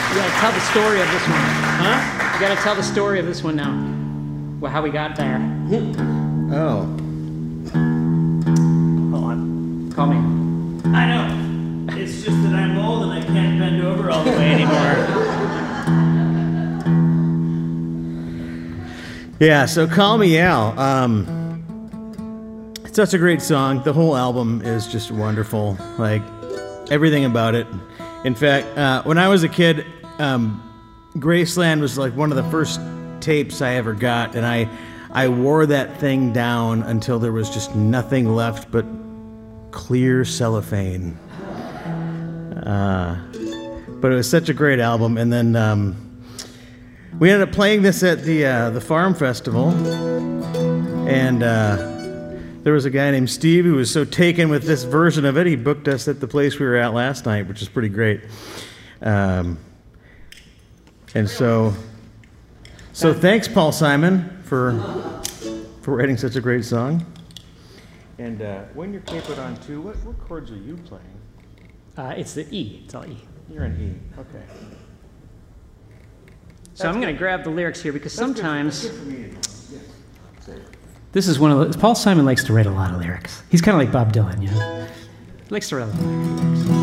You gotta tell the story of this one. Huh? You gotta tell the story of this one now. Well, how we got there. Oh. Hold on. Call me. I know. It's just that I'm old and I can't bend over all the way anymore. Yeah, so Call Me Al. It's such a great song. The whole album is just wonderful. Like, everything about it. In fact, when I was a kid, Graceland was like one of the first tapes I ever got, and I wore that thing down until there was just nothing left but clear cellophane. But it was such a great album, and then we ended up playing this at the Farm Festival, and there was a guy named Steve who was so taken with this version of it, he booked us at the place we were at last night, which is pretty great. And so thanks, Paul Simon, for writing such a great song. And when you're capoed on too, what chords are you playing? It's the E. It's all E. You're an E. Okay. So I'm going to grab the lyrics here because sometimes That's good for me. Yeah. this is one of the. Paul Simon likes to write a lot of lyrics. He's kind of like Bob Dylan, you know. He likes to write a lot of lyrics.